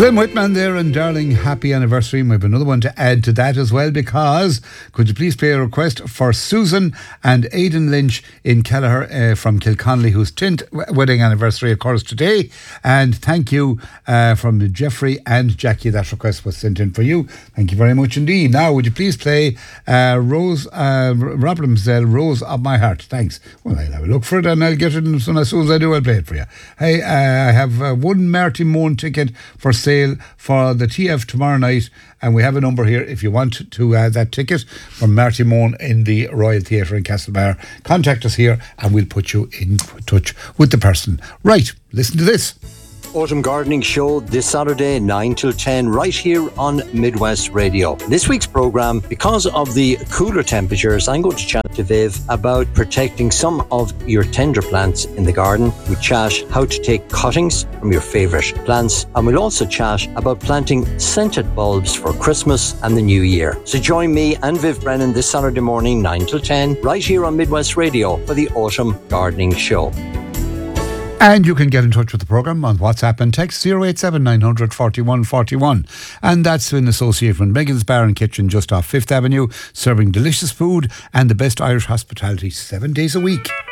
Slim Whitman there, and darling, happy anniversary. We have another one to add to that as well, because could you please play a request for Susan and Aidan Lynch in Kelleher from Kilconnelly, whose 10th wedding anniversary occurs today. And thank you from Jeffrey and Jackie. That request was sent in for you. Thank you very much indeed. Now, would you please play Robert Mzell, Rose of My Heart? Thanks. Well, I'll have a look for it and I'll get it as soon as I do. I'll play it for you. Hey, I have one Marty Moon ticket for sale for the TF tomorrow night, and we have a number here if you want to that ticket from Marty Moon in the Royal Theatre in Castlebar. Contact us here and we'll put you in touch with the person. Right, listen to this. Autumn Gardening Show this Saturday 9 till 10 right here on Midwest Radio. This week's programme, because of the cooler temperatures, I'm going to chat to Viv about protecting some of your tender plants in the garden. We chat how to take cuttings from your favourite plants, and we'll also chat about planting scented bulbs for Christmas and the New Year. So join me and Viv Brennan this Saturday morning 9 till 10 right here on Midwest Radio for the Autumn Gardening Show. And you can get in touch with the programme on WhatsApp and text 087 900 41 41. And that's in association with Megan's Bar and Kitchen just off 5th Avenue, serving delicious food and the best Irish hospitality 7 days a week.